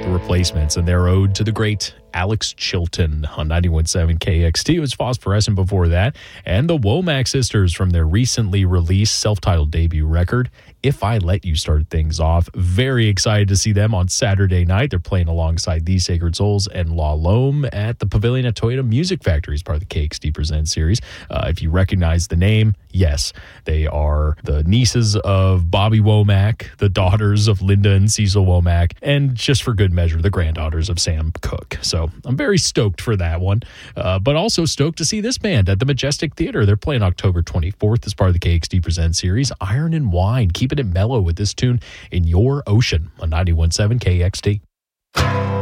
The Replacements and their ode to the great Alex Chilton on 91.7 KXT. It was Phosphorescent before that. And the Womack Sisters from their recently released self-titled debut record, If I Let You, started things off. Very excited to see them on Saturday night. They're playing alongside These Sacred Souls and La Lome at the Pavilion at Toyota Music Factory as part of the KXT Presents series. If you recognize the name, yes, they are the nieces of Bobby Womack, the daughters of Linda and Cecil Womack, and just for good measure, the granddaughters of Sam Cooke. So I'm very stoked for that one, but also stoked to see this band at the Majestic Theater. They're playing October 24th as part of the KXT Presents series, Iron and Wine. Keeping it mellow with this tune, In Your Ocean on 91.7 KXT.